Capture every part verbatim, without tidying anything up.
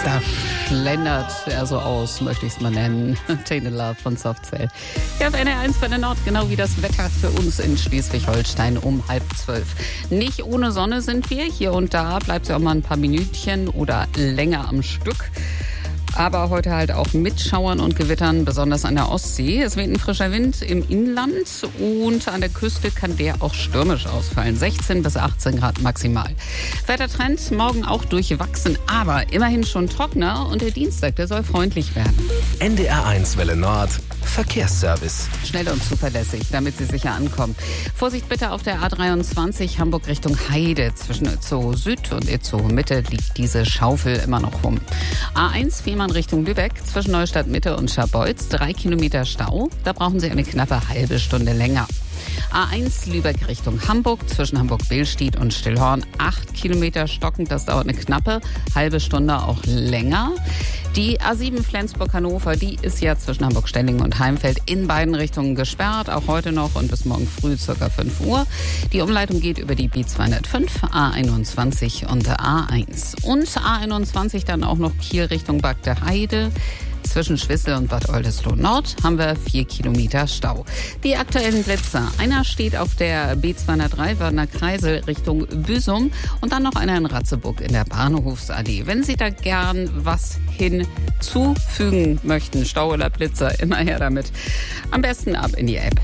Da schlendert er so aus, möchte ich es mal nennen. Tainted Love von Soft Cell. Ja, auf N R eins für den Nord, genau wie das Wetter für uns in Schleswig-Holstein um halb zwölf. Nicht ohne Sonne sind wir. Hier und da bleibt sie auch mal ein paar Minütchen oder länger am Stück. Aber heute halt auch mit Schauern und Gewittern, besonders an der Ostsee. Es weht ein frischer Wind im Inland und an der Küste kann der auch stürmisch ausfallen. sechzehn bis achtzehn Grad maximal. Wettertrend morgen auch durchwachsen, aber immerhin schon trockener und der Dienstag, der soll freundlich werden. N D R eins Welle Nord, Verkehrsservice. Schnell und zuverlässig, damit Sie sicher ankommen. Vorsicht bitte auf der A dreiundzwanzig Hamburg Richtung Heide. Zwischen Itzehoe Süd und Itzehoe Mitte liegt diese Schaufel immer noch rum. A eins Fehmarn Richtung Lübeck, zwischen Neustadt Mitte und Scharbeutz, drei Kilometer Stau. Da brauchen Sie eine knappe halbe Stunde länger. A eins Lübeck Richtung Hamburg, zwischen Hamburg-Billstedt und Stillhorn, acht Kilometer stockend. Das dauert eine knappe halbe Stunde, auch länger. Die A sieben Flensburg-Hannover, die ist ja zwischen Hamburg-Stellingen und Heimfeld in beiden Richtungen gesperrt, auch heute noch und bis morgen früh circa fünf Uhr. Die Umleitung geht über die B zweihundertfünf, A einundzwanzig und A eins. Und A einundzwanzig dann auch noch Kiel Richtung Bagde Heide. Zwischen Schwissel und Bad Oldesloe Nord haben wir vier Kilometer Stau. Die aktuellen Blitzer. Einer steht auf der B zweihundertdrei Wörner Kreisel Richtung Büsum und dann noch einer in Ratzeburg in der Bahnhofsallee. Wenn Sie da gern was hinzufügen möchten, Stau oder Blitzer, immer her damit. Am besten ab in die App.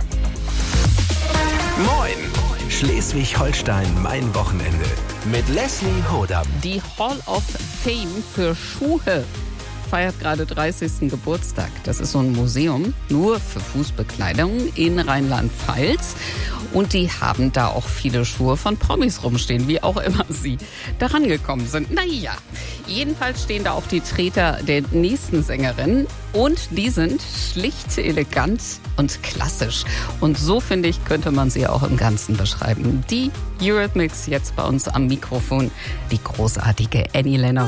Moin! Schleswig-Holstein, mein Wochenende. Mit Leslie Hodam. Die Hall of Fame für Schuhe feiert gerade dreißigsten Geburtstag. Das ist so ein Museum nur für Fußbekleidung in Rheinland-Pfalz. Und die haben da auch viele Schuhe von Promis rumstehen, wie auch immer sie da rangekommen sind. Naja, jedenfalls stehen da auch die Treter der nächsten Sängerin. Und die sind schlicht, elegant und klassisch. Und so, finde ich, könnte man sie auch im Ganzen beschreiben. Die Eurythmics jetzt bei uns am Mikrofon. Die großartige Annie Lennox.